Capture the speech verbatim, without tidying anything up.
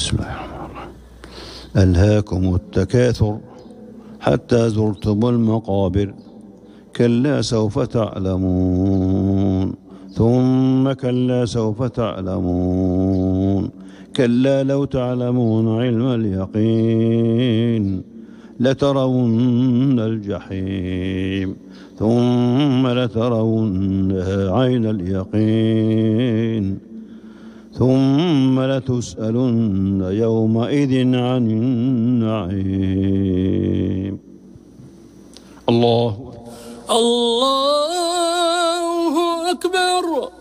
بسم الله الرحمن الرحيم. ألهاكم التكاثر حتى زرتم المقابر كلا سوف تعلمون ثم كلا سوف تعلمون كلا لو تعلمون علم اليقين لترون الجحيم ثم لترونها عين اليقين ثم لتسألن يومئذ عن النعيم. الله الله أكبر.